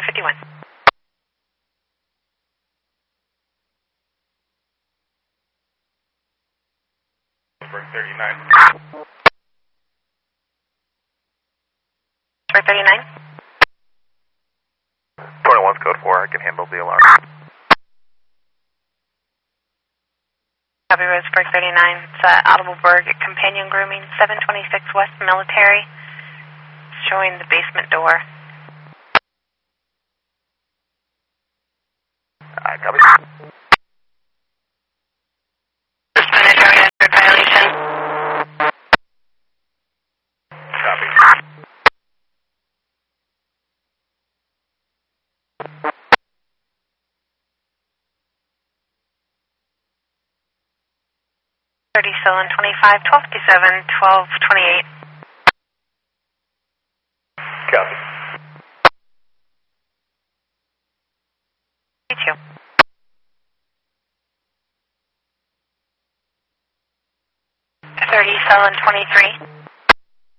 51. Berg 39. Berg 39. 21's code 4, I can handle the alarm. Copy, Roseburg 39. It's Audible Berg at Companion Grooming, 726 West Military, showing the basement door. Copy. First minute, showing a violation. Copy. Sullen 25, 1257, 1228. Copy. Me too. 30 Sullen 23.